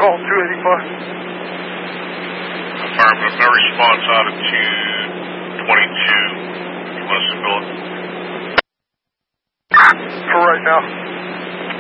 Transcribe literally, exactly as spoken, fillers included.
call two eighty-five. Affirmative. No response out of two twenty-two. You want us to fill it? For right now.